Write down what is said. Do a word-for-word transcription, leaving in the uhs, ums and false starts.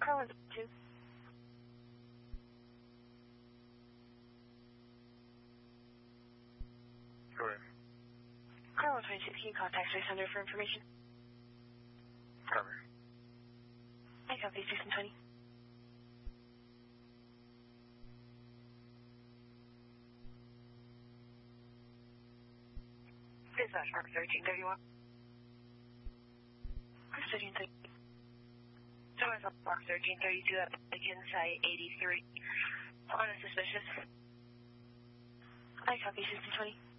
Carlin two. Go ahead. Carlin twenty-two, can you contact Space Center for information? Copy. I copy Houston twenty. Dispatch, Mark thirteen thirty-one. Mark thirteen thirty. So I saw Mark thirteen thirty-two at Lincoln Site eighty-three. On a suspicious. I copy Houston twenty.